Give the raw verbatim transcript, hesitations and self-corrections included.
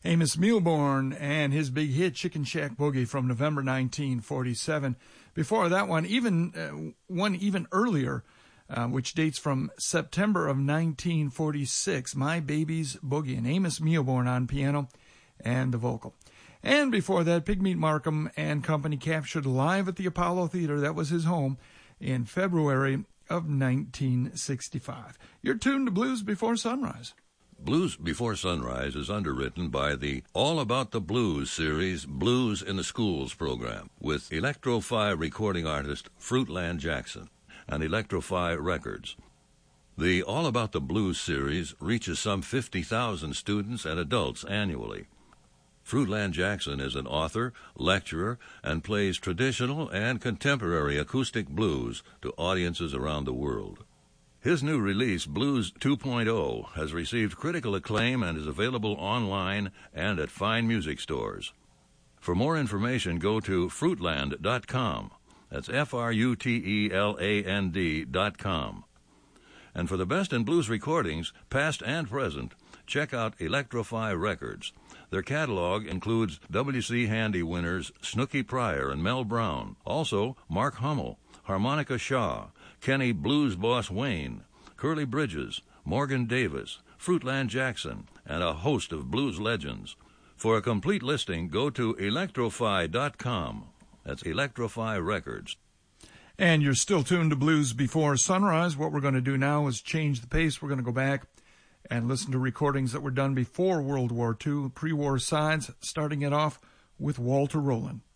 Amos Milbourne and his big hit Chicken Shack Boogie from November nineteen forty-seven. Before that one, even uh, one even earlier, uh, which dates from September of nineteen forty-six, My Baby's Boogie, and Amos Milbourne on piano and the vocal. And before that, Pigmeat Markham and Company captured live at the Apollo Theater, that was his home, in February of nineteen sixty-five. You're tuned to Blues Before Sunrise. Blues Before Sunrise is underwritten by the All About the Blues series Blues in the Schools program with Electro-Fi recording artist Fruitland Jackson and Electro-Fi Records. The All About the Blues series reaches some fifty thousand students and adults annually. Fruitland Jackson is an author, lecturer, and plays traditional and contemporary acoustic blues to audiences around the world. His new release, Blues two point oh, has received critical acclaim and is available online and at fine music stores. For more information, go to fruitland dot com. That's F R U T E L A N D dot com. And for the best in blues recordings, past and present, check out Electro-Fi Records. Their catalog includes W C Handy winners Snooky Pryor and Mel Brown, also Mark Hummel, Harmonica Shaw, Kenny Blues Boss Wayne, Curly Bridges, Morgan Davis, Fruitland Jackson, and a host of blues legends. For a complete listing, go to electro-fi dot com. That's Electro-Fi Records. And you're still tuned to Blues Before Sunrise. What we're going to do now is change the pace. We're going to go back and listen to recordings that were done before World War Two, pre-war sides, starting it off with Walter Rowland.